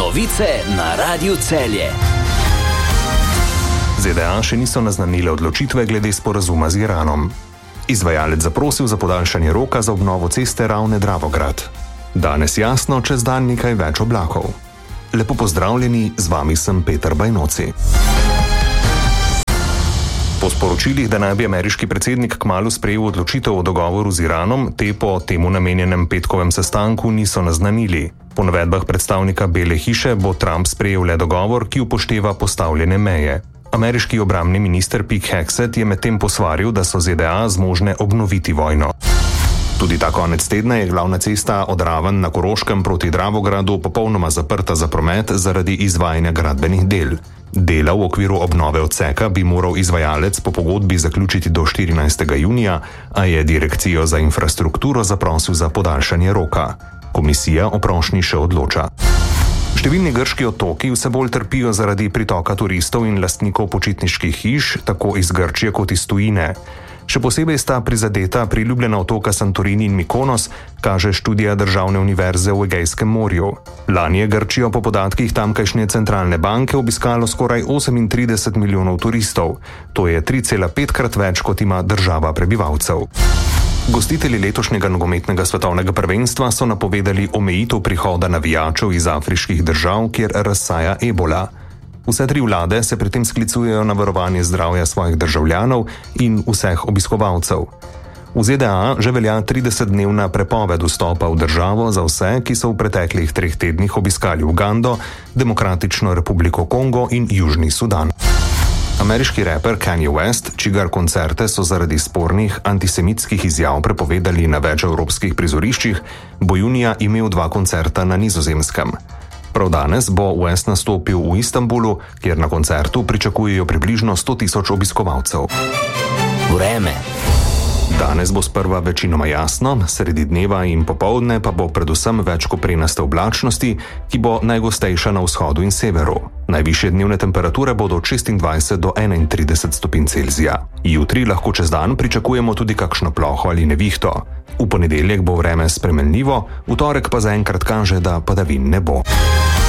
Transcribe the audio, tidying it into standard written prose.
Novice na Radiu Celje. ZDA še niso naznanile odločitve glede sporazuma z Iranom. Izvajalec zaprosil za podaljšanje roka za obnovo ceste Ravne-Dravograd. Danes jasno, čez dan nekaj več oblakov. Lepo pozdravljeni, z vami sem Peter Bajnoci. Po sporočilih, da naj bi ameriški predsednik kmalu sprejel odločitev o dogovoru z Iranom, te po temu namenjenem petkovem sestanku niso naznanili. Po navedbah predstavnika Bele hiše bo Trump sprejel le dogovor, ki upošteva postavljene meje. Ameriški obrambni minister Pete Hegseth je medtem posvaril, da so ZDA zmožne obnoviti vojno. Tudi ta konec tedna je glavna cesta od Raven na Koroškem proti Dravogradu popolnoma zaprta za promet zaradi izvajanja gradbenih del. Dela v okviru obnove odseka bi moral izvajalec po pogodbi zaključiti do 14. junija, a je direkcijo za infrastrukturo zaprosil za podaljšanje roka. Komisija o prošnji še odloča. Številni grški otoki vse bolj trpijo zaradi pritoka turistov in lastnikov počitniških hiš, tako iz Grčije kot iz tujine. Še posebej sta prizadeta priljubljena otoka Santorini in Mikonos, kaže študija Državne univerze v Egejskem morju. Lani je Grčijo po podatkih tamkajšnje centralne banke obiskalo skoraj 38 milijonov turistov. To je 3,5-krat več, kot ima država prebivalcev. Gostitelji letošnjega nogometnega svetovnega prvenstva so napovedali omejitev prihoda navijačev iz afriških držav, kjer razsaja ebola. Vse tri vlade se pri tem sklicujejo na varovanje zdravja svojih državljanov in vseh obiskovalcev. V ZDA že velja 30-dnevna prepoved vstopa v državo za vse, ki so v preteklih 3 tednih obiskali Ugando, Demokratično republiko Kongo in Južni Sudan. Ameriški raper Kanye West, čigar koncerte so zaradi spornih antisemitskih izjav prepovedali na več evropskih prizoriščih, bo junija imel 2 koncerta na Nizozemskem. Prav danes bo West nastopil v Istanbulu, kjer na koncertu pričakujejo približno 100.000 obiskovalcev. Vreme. Danes bo sprva večinoma jasno, sredi dneva in popoldne pa bo predvsem več koprenaste oblačnosti, ki bo najgostejša na vzhodu in severu. Najvišje dnevne temperature bodo od 26 do 31 stopinj Celzija. Jutri lahko čez dan pričakujemo tudi kakšno ploho ali nevihto. V ponedeljek bo vreme spremenljivo, v torek pa zaenkrat kaže, da padavin ne bo.